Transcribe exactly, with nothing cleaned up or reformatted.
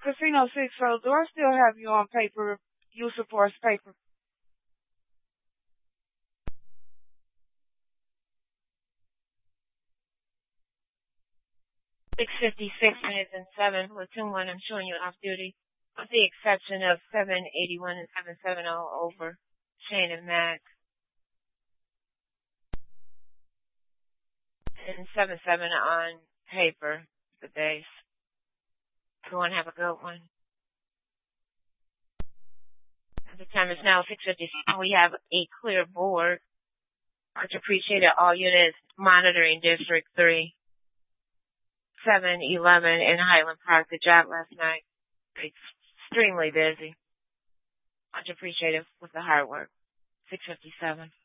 Casino six, so do I still have you on paper, use of force paper? six fifty-six minutes and seven, platoon one, I'm showing you off duty. With the exception of seven eighty-one and seven seventy over Shane and Mac. And seven seven on paper, the base. Go and have a good one. The time is now six fifty-seven. We have a clear board. Much appreciated. All units monitoring District three. seven eleven in Highland Park. The job last night. Extremely busy. Much appreciated with the hard work. six fifty-seven.